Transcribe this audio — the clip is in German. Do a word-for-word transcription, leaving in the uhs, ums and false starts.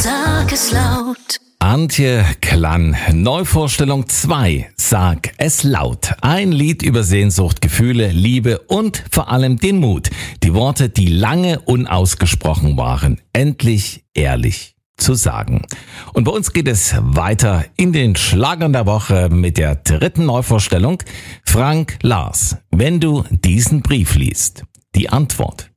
Sag es laut. Antje Klann, Neuvorstellung zwei, Sag es laut. Ein Lied über Sehnsucht, Gefühle, Liebe und vor allem den Mut. Die Worte, die lange unausgesprochen waren, endlich ehrlich zu sagen. Und bei uns geht es weiter in den Schlagern der Woche mit der dritten Neuvorstellung. Frank Lars, wenn du diesen Brief liest. Die Antwort.